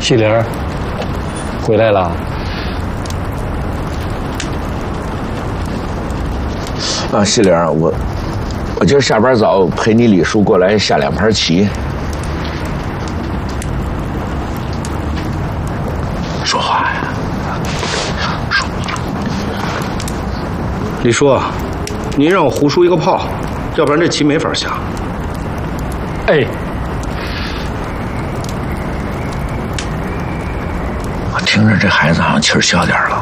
喜玲回来了。 啊，喜玲，我今儿下班早，陪你李叔过来下2盘棋。说话呀！说。 李叔，您让我胡输一个炮，要不然这棋没法下。 哎。 听着，这孩子好像气儿小点了。